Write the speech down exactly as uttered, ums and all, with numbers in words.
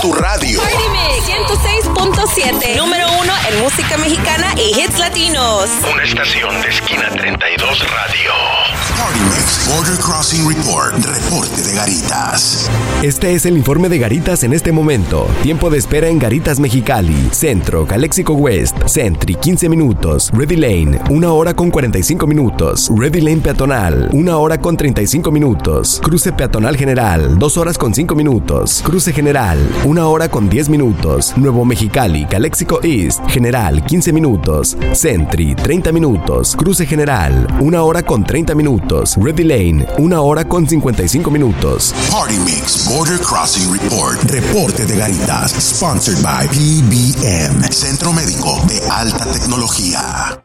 tu radio. Party Mix ciento seis punto siete, número uno en música mexicana y hits latinos. Una estación de Esquina treinta y dos Radio. Party Mix Border Crossing Report. Reporte de Garitas. Este es el informe de Garitas en este momento. Tiempo de espera en Garitas Mexicali, Centro, Calexico West, Sentry, quince minutos. Ready Lane, una hora con cuarenta y cinco minutos. Ready Lane Peatonal, una hora con treinta y cinco minutos. Cruce Peatonal General, dos horas con cinco minutos. Cruce General, una hora con diez minutos. Nuevo Mexicali, Calexico East, General, quince minutos. Sentry, treinta minutos. Cruce General, una hora con treinta minutos. Ready Lane, una hora con cincuenta y cinco minutos. Party Mix Border Crossing Report. Reporte de Garitas. Sponsored by P B M, Centro Médico de Alta Tecnología.